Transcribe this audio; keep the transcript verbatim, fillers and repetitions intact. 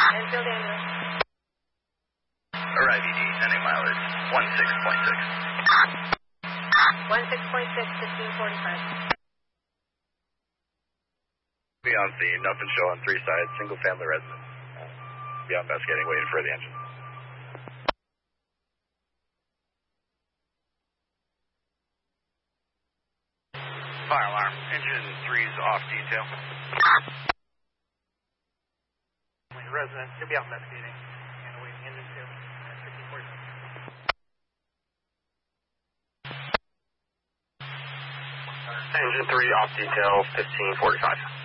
Enfield ambulance. Arrive E D, sending mileage one six point six. one six point six, fifteen forty-five. Beyond scene, nothing show on three sides, single family residence. Beyond investigating, waiting for the engine. Fire alarm, engine three's off detail. Resident, you'll be out investigating and awaiting engine two. fifteen forty-five. Engine three off detail, fifteen forty-five.